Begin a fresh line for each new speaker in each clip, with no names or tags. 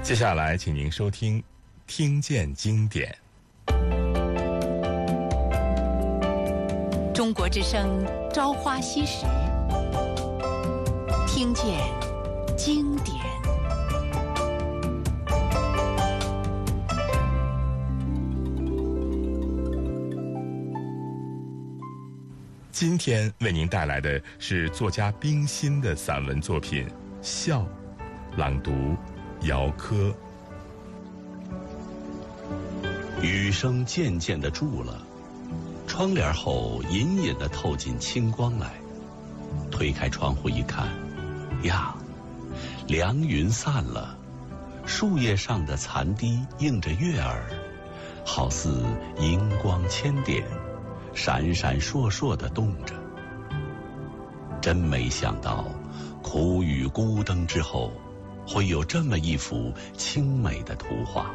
接下来，请您收听《听见经典》。
中国之声《朝花夕拾》，听见经典。
今天为您带来的是作家冰心的散文作品《笑》，朗读姚科。
雨声渐渐地住了，窗帘后隐隐地透进清光来。推开窗户一看，呀，凉云散了，树叶上的残滴映着月儿，好似银光千点，闪闪烁烁地动着。真没想到，苦雨孤灯之后，会有这么一幅清美的图画。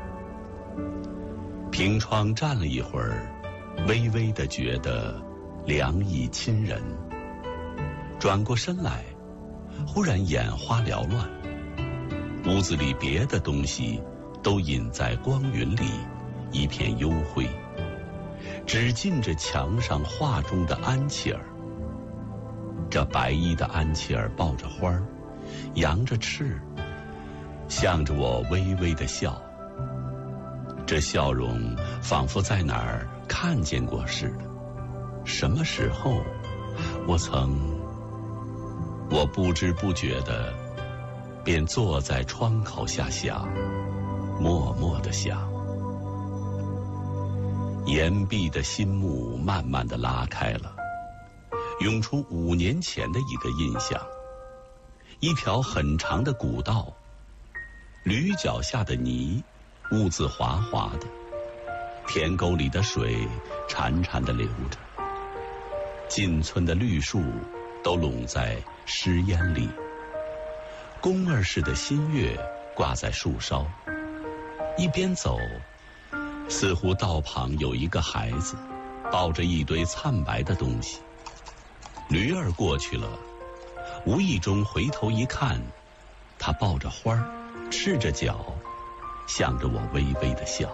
凭窗站了一会儿，微微地觉得凉意侵人。转过身来，忽然眼花缭乱，屋子里别的东西都隐在光云里，一片幽灰，只近着墙上画中的安琪儿。这白衣的安琪儿抱着花儿，扬着翅，向着我微微地笑。这笑容仿佛在哪儿看见过似的。什么时候我不知不觉地便坐在窗口下想，默默地想。岩壁的心幕慢慢地拉开了，涌出5年前的一个印象。一条很长的古道，驴脚下的泥污渍滑滑的，田沟里的水潺潺地流着，进村的绿树都拢在湿烟里，宫儿似的新月挂在树梢。一边走，似乎道旁有一个孩子抱着一堆灿白的东西。驴儿过去了，无意中回头一看，他抱着花儿，赤着脚，向着我微微地笑。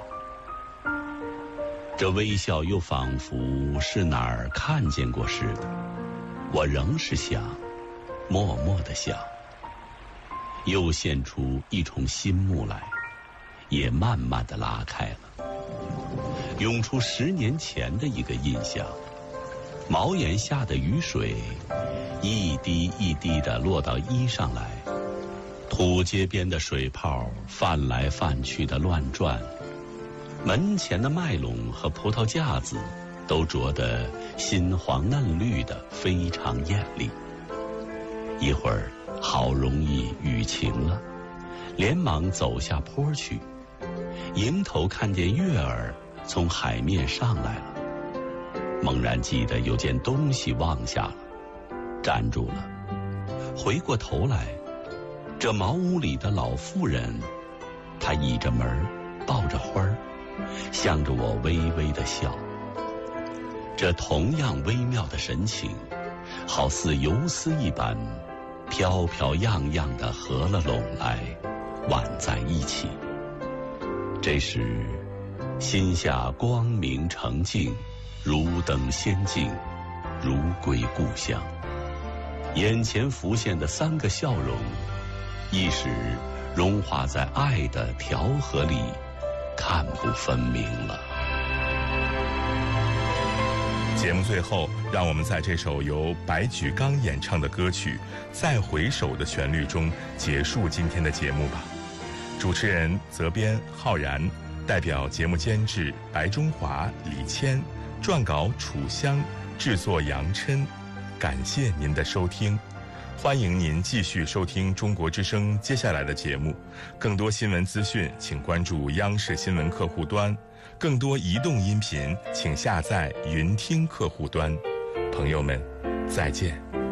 这微笑又仿佛是哪儿看见过似的。我仍是想，默默地想。又现出一重新幕来，也慢慢地拉开了，涌出10年前的一个印象。茅檐下的雨水一滴一滴地落到衣上来，土街边的水泡泛来泛去的乱转，门前的麦垄和葡萄架子都着得新黄嫩绿的，非常艳丽。一会儿好容易雨晴了，连忙走下坡去，迎头看见月儿从海面上来了。猛然记得有件东西忘下了，站住了，回过头来，这茅屋里的老妇人，她倚着门，抱着花儿，向着我微微地笑。这同样微妙的神情，好似游丝一般，飘飘漾漾地合了拢来，挽在一起。这时心下光明澄净，如登仙境，如归故乡。眼前浮现的3个笑容，一时融化在爱的调和里，看不分明了。
节目最后，让我们在这首由白举纲演唱的歌曲《再回首》的旋律中结束今天的节目吧。主持人责编浩然，代表节目监制白中华、李谦，撰稿楚香，制作杨琛。感谢您的收听，欢迎您继续收听中国之声接下来的节目。更多新闻资讯，请关注央视新闻客户端。更多移动音频，请下载云听客户端。朋友们，再见。